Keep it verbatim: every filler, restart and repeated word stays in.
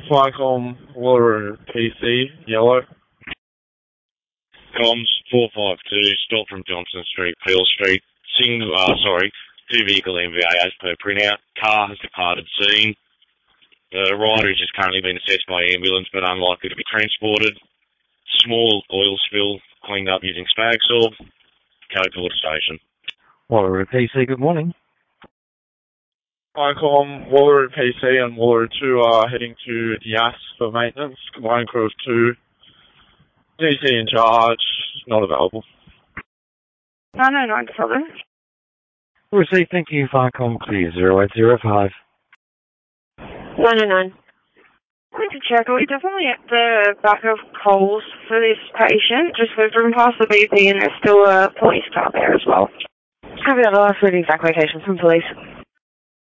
Viacom, Water, P C, yellow. Comms four five two, stop from Johnson Street, Peel Street. Single, uh, sorry, two vehicle M V A as per printout. Car has departed scene. The rider is just currently being assessed by ambulance but unlikely to be transported. Small oil spill cleaned up using spag saw. Code Port Station. Water, P C, good morning. Viacom, Water, P C and Water two are heading to Dias for maintenance. Combined crew of two. D C in charge, not available. nine oh nine seven. Received, thank you, Viacom, clear zero eight zero five. nine oh nine. I need to check. Are we definitely at the back of Coles for this patient? Just we've driven past the B P and there's still a police car there as well. Have you got the last reading exact location from police?